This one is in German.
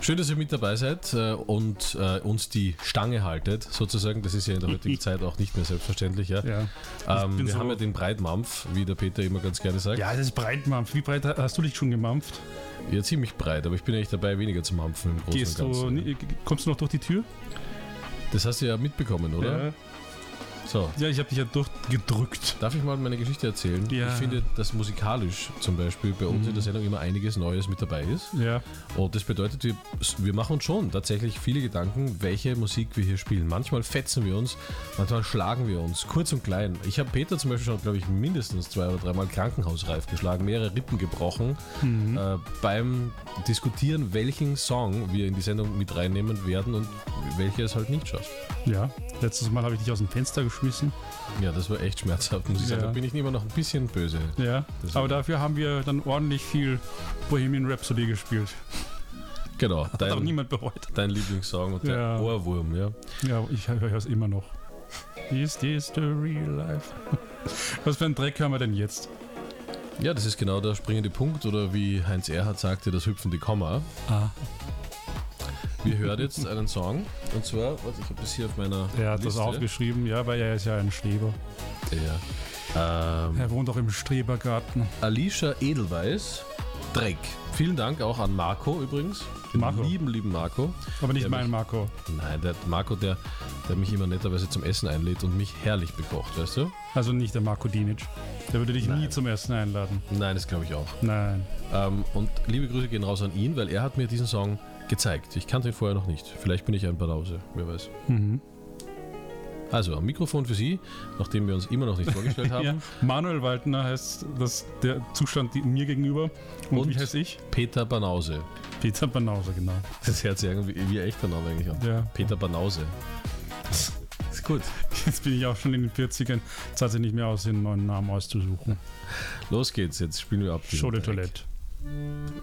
Schön, dass ihr mit dabei seid und uns die Stange haltet, sozusagen. Das ist ja in der heutigen Zeit auch nicht mehr selbstverständlich. Ja. Wir haben ja den Breitmampf, wie der Peter immer ganz gerne sagt. Ja, das ist Breitmampf. Wie breit hast du dich schon gemampft? Ja, ziemlich breit, aber ich bin eigentlich dabei, weniger zu mampfen im Großen und Ganzen. Kommst du noch durch die Tür? Das hast du ja mitbekommen, oder? Ja. So. Ja, ich habe dich ja durchgedrückt. Darf ich mal meine Geschichte erzählen? Ja. Ich finde, dass musikalisch zum Beispiel bei uns in der Sendung immer einiges Neues mit dabei ist. Ja. Und das bedeutet, wir machen uns schon tatsächlich viele Gedanken, welche Musik wir hier spielen. Manchmal fetzen wir uns, manchmal schlagen wir uns, kurz und klein. Ich habe Peter zum Beispiel schon, glaube ich, mindestens 2 oder 3 Mal krankenhausreif geschlagen, mehrere Rippen gebrochen, beim Diskutieren, welchen Song wir in die Sendung mit reinnehmen werden und welcher es halt nicht schafft. Ja, letztes Mal habe ich dich aus dem Fenster geschmissen. Ja, das war echt schmerzhaft, muss ich sagen. Da bin ich immer noch ein bisschen böse. Ja, aber dafür haben wir dann ordentlich viel Bohemian Rhapsody gespielt. Genau. Hat auch niemand bereut. Dein Lieblingssong und der Ohrwurm, ja. Ja, ich höre es immer noch. Is this the real life? Was für einen Dreck hören wir denn jetzt? Ja, das ist genau der springende Punkt, oder wie Heinz Erhardt sagte, das hüpfende Komma. Wir hören jetzt einen Song, und zwar, ich habe das hier auf meiner Er hat Liste. das aufgeschrieben, ja, weil er ist ja ein Streber. Ja. Er wohnt auch im Strebergarten. Alicia Edelweiss, Dreck. Vielen Dank auch an Marco übrigens. Den Marco. lieben Marco. Aber nicht mein Marco. Nein, der Marco, der mich immer netterweise zum Essen einlädt und mich herrlich bekocht, weißt du? Also nicht der Marco Dinic. Der würde dich nie zum Essen einladen. Nein, das glaube ich auch. Nein. Und liebe Grüße gehen raus an ihn, weil er hat mir diesen Song gezeigt. Ich kannte ihn vorher noch nicht. Vielleicht bin ich ein Banause, wer weiß. Also, am Mikrofon für Sie, nachdem wir uns immer noch nicht vorgestellt haben. Ja, Manuel Waldner heißt das der Zustand mir gegenüber. Und wie heiße ich? Peter Banause. Peter Banause, genau. Das hört sich irgendwie wie ein echter Name eigentlich an. Ja. Peter Banause. Ist gut. Jetzt bin ich auch schon in den 40ern. Jetzt hat sich nicht mehr aus, den neuen Namen auszusuchen. Los geht's, jetzt spielen wir ab. Show de Toilette.